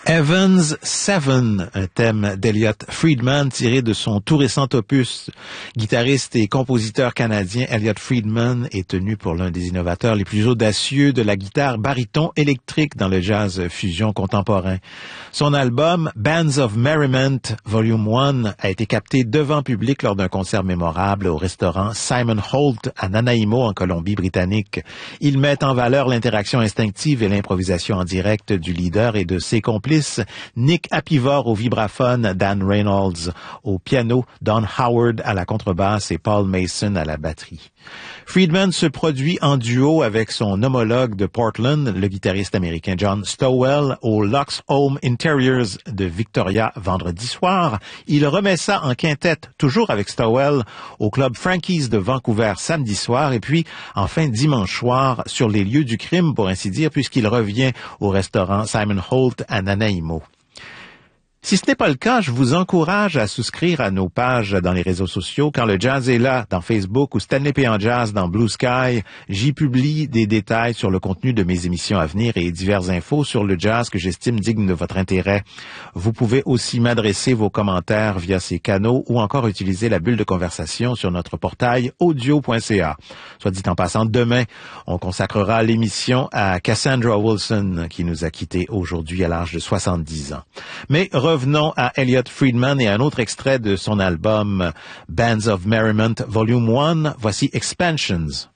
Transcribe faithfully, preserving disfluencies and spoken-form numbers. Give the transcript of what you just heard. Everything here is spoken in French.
Evans Seven, un thème d'Elliot Friedman tiré de son tout récent opus. Guitariste et compositeur canadien, Elliot Friedman est tenu pour l'un des innovateurs les plus audacieux de la guitare baryton électrique dans le jazz fusion contemporain. Son album Bands of Merriment Volume un a été capté devant public lors d'un concert mémorable au restaurant Simon Holt à Nanaimo en Colombie-Britannique. Il met en valeur l'interaction instinctive et l'improvisation en direct du leader et de ses complices, Nick Apivor au vibraphone, Dan Reynolds au piano, Don Howard à la contrebasse et Paul Mason à la batterie. Friedman se produit en duo avec son homologue de Portland, le guitariste américain John Stowell, au Lux Home Interiors de Victoria vendredi soir. Il remet ça en quintette, toujours avec Stowell, au club Frankie's de Vancouver samedi soir, et puis enfin dimanche soir sur les lieux du crime, pour ainsi dire, puisqu'il revient au restaurant Simon Holt à Nanaimo. Si ce n'est pas le cas, je vous encourage à souscrire à nos pages dans les réseaux sociaux. Quand le jazz est là, dans Facebook, ou Stanley P. en Jazz dans Blue Sky, j'y publie des détails sur le contenu de mes émissions à venir et diverses infos sur le jazz que j'estime digne de votre intérêt. Vous pouvez aussi m'adresser vos commentaires via ces canaux ou encore utiliser la bulle de conversation sur notre portail audio point c a. Soit dit en passant, demain, on consacrera l'émission à Cassandra Wilson, qui nous a quittés aujourd'hui à l'âge de soixante-dix ans. Mais revenons à Elliot Friedman et un autre extrait de son album Bands of Merriment Volume un. Voici Expansions.